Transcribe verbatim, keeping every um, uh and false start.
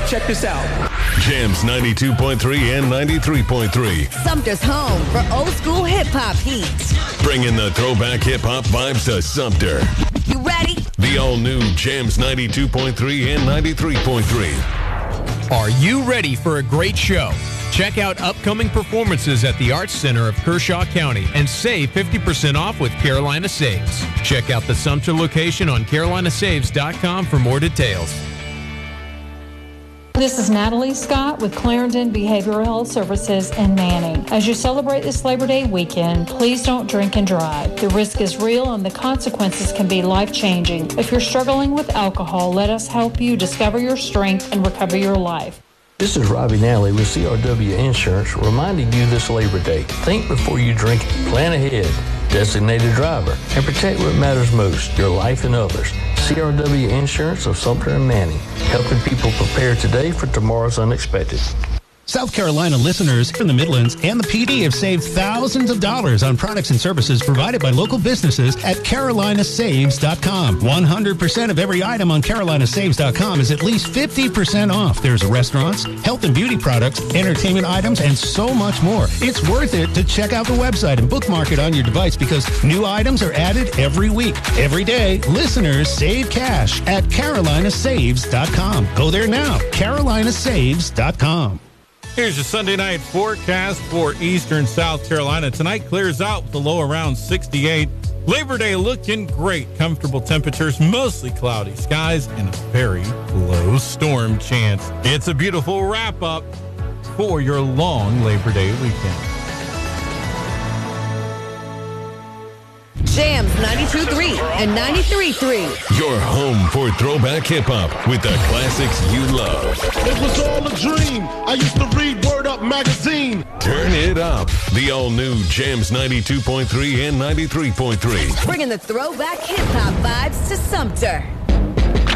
Check this out. Jams ninety-two point three and ninety-three point three. Sumter's home for old school hip-hop heat. Bringing the throwback hip-hop vibes to Sumter. You ready? The all-new Jams ninety-two point three and ninety-three point three. Are you ready for a great show? Check out upcoming performances at the Arts Center of Kershaw County and save fifty percent off with Carolina Saves. Check out the Sumter location on carolina saves dot com for more details. This is Natalie Scott with Clarendon Behavioral Health Services in Manning. As you celebrate this Labor Day weekend, please don't drink and drive. The risk is real and the consequences can be life-changing. If you're struggling with alcohol, let us help you discover your strength and recover your life. This is Robbie Nally with C R W Insurance reminding you this Labor Day. Think before you drink, plan ahead, designate a driver, and protect what matters most, your life and others. C R W Insurance of Sumter and Manning, helping people prepare today for tomorrow's unexpected. South Carolina listeners in the Midlands and the P D have saved thousands of dollars on products and services provided by local businesses at carolina saves dot com. one hundred percent of every item on carolina saves dot com is at least fifty percent off. There's restaurants, health and beauty products, entertainment items, and so much more. It's worth it to check out the website and bookmark it on your device because new items are added every week. Every day, listeners save cash at carolina saves dot com. Go there now, carolina saves dot com. Here's your Sunday night forecast for eastern South Carolina. Tonight clears out with a low around sixty-eight. Labor Day looking great. Comfortable temperatures, mostly cloudy skies, and a very low storm chance. It's a beautiful wrap-up for your long Labor Day weekend. Jams ninety-two point three and ninety-three point three. Your home for throwback hip-hop with the classics you love. It was all a dream. I used to read Word Up magazine. Turn it up. The all-new Jams ninety-two point three and ninety-three point three. Bringing the throwback hip-hop vibes to Sumter.